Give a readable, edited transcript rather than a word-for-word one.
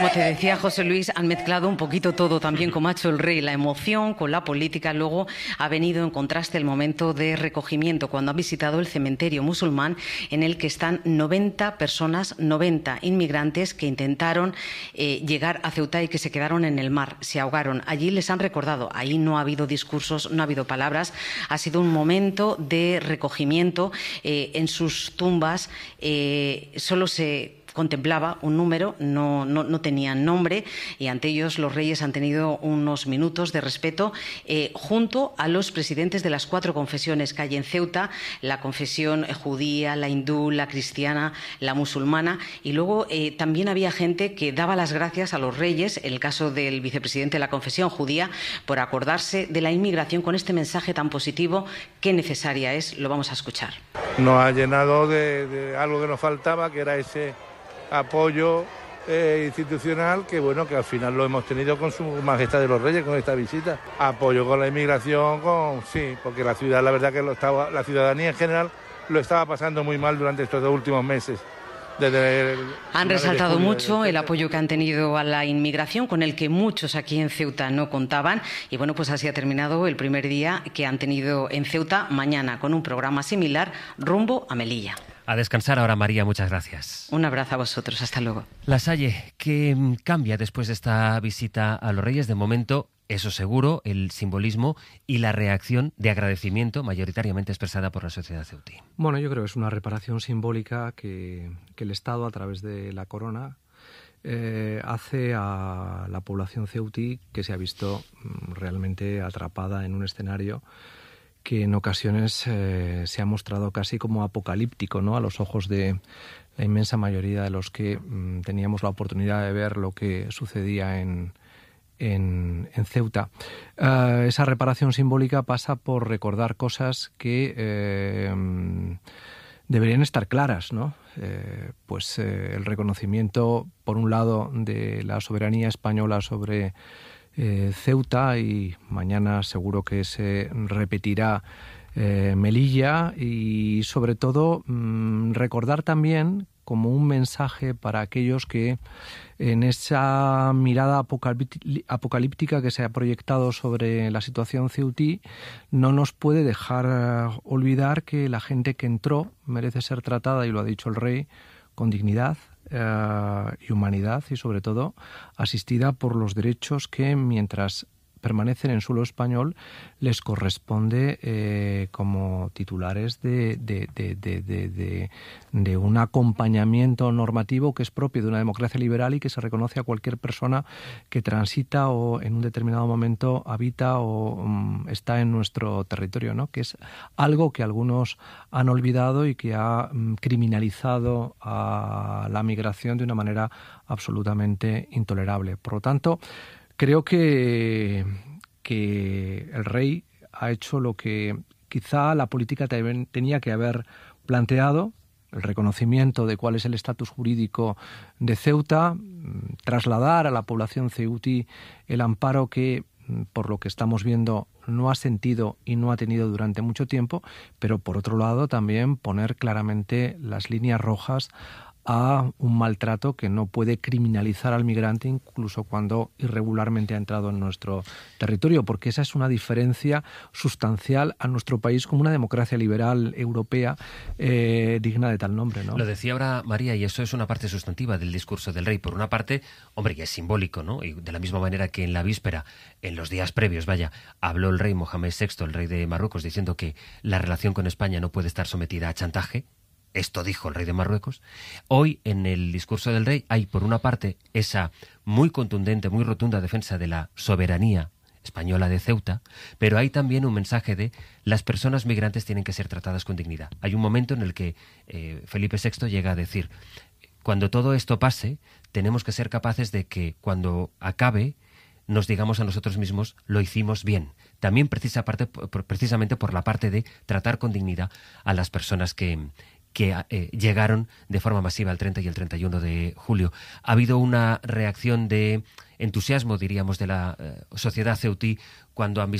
como te decía José Luis, han mezclado un poquito todo también, como ha hecho el rey, la emoción con la política. Luego ha venido en contraste el momento de recogimiento, cuando han visitado el cementerio musulmán en el que están 90 personas, 90 inmigrantes que intentaron llegar a Ceuta y que se quedaron en el mar, se ahogaron. Allí les han recordado, ahí no ha habido discursos, no ha habido palabras, ha sido un momento de recogimiento. En sus tumbas solo se contemplaba un número, no tenían nombre, y ante ellos los reyes han tenido unos minutos de respeto junto a los presidentes de las 4 confesiones que hay en Ceuta, la confesión judía, la hindú, la cristiana, la musulmana, y luego también había gente que daba las gracias a los reyes, en el caso del vicepresidente de la confesión judía, por acordarse de la inmigración con este mensaje tan positivo. Qué necesaria es, lo vamos a escuchar. Nos ha llenado de algo que nos faltaba, que era ese apoyo institucional, que bueno, que al final lo hemos tenido con Su Majestad de los Reyes, con esta visita. Apoyo con la inmigración, sí, porque la ciudad, la verdad que la ciudadanía en general lo estaba pasando muy mal durante estos 2 últimos meses. Han resaltado mucho el apoyo que han tenido a la inmigración, con el que muchos aquí en Ceuta no contaban, y bueno, pues así ha terminado el primer día que han tenido en Ceuta. Mañana con un programa similar rumbo a Melilla. A descansar ahora, María, muchas gracias. Un abrazo a vosotros, hasta luego. Lasalle, ¿qué cambia después de esta visita a los Reyes? De momento, eso seguro, el simbolismo y la reacción de agradecimiento mayoritariamente expresada por la sociedad ceutí. Bueno, yo creo que es una reparación simbólica que el Estado, a través de la corona, hace a la población ceutí, que se ha visto realmente atrapada en un escenario que en ocasiones se ha mostrado casi como apocalíptico, ¿no?, a los ojos de la inmensa mayoría de los que teníamos la oportunidad de ver lo que sucedía en Ceuta. Esa reparación simbólica pasa por recordar cosas que deberían estar claras, ¿no? El reconocimiento, por un lado, de la soberanía española sobre Ceuta, y mañana seguro que se repetirá Melilla, y sobre todo recordar también, como un mensaje para aquellos que en esa mirada apocalíptica que se ha proyectado sobre la situación ceutí, no nos puede dejar olvidar que la gente que entró merece ser tratada, y lo ha dicho el rey, con dignidad y humanidad, y sobre todo asistida por los derechos que, mientras permanecen en suelo español, les corresponde como titulares de un acompañamiento normativo que es propio de una democracia liberal y que se reconoce a cualquier persona que transita o en un determinado momento habita o está en nuestro territorio, ¿no?, que es algo que algunos han olvidado y que ha criminalizado a la migración de una manera absolutamente intolerable. Por lo tanto, creo que el rey ha hecho lo que quizá la política tenía que haber planteado: el reconocimiento de cuál es el estatus jurídico de Ceuta, trasladar a la población ceutí el amparo que, por lo que estamos viendo, no ha sentido y no ha tenido durante mucho tiempo, pero por otro lado también poner claramente las líneas rojas a un maltrato que no puede criminalizar al migrante incluso cuando irregularmente ha entrado en nuestro territorio, porque esa es una diferencia sustancial a nuestro país como una democracia liberal europea digna de tal nombre, ¿no? Lo decía ahora María, y eso es una parte sustantiva del discurso del rey. Por una parte, hombre, que es simbólico, ¿no? Y de la misma manera que en la víspera, en los días previos, habló el rey Mohamed VI, el rey de Marruecos, diciendo que la relación con España no puede estar sometida a chantaje. Esto dijo el rey de Marruecos. Hoy, en el discurso del rey, hay, por una parte, esa muy contundente, muy rotunda defensa de la soberanía española de Ceuta, pero hay también un mensaje de las personas migrantes tienen que ser tratadas con dignidad. Hay un momento en el que Felipe VI llega a decir: cuando todo esto pase, tenemos que ser capaces de que, cuando acabe, nos digamos a nosotros mismos, lo hicimos bien. También precisamente por la parte de tratar con dignidad a las personas que llegaron de forma masiva el 30 y el 31 de julio. Ha habido una reacción de entusiasmo, diríamos, de la sociedad ceutí cuando han visto